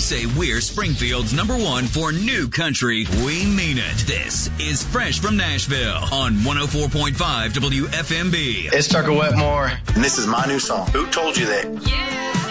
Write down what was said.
say we're Springfield's #1 for new country, we mean it. This is Fresh from Nashville on 104.5 WFMB. It's Tucker Wetmore. And this is my new song, Who Told You That? Yeah.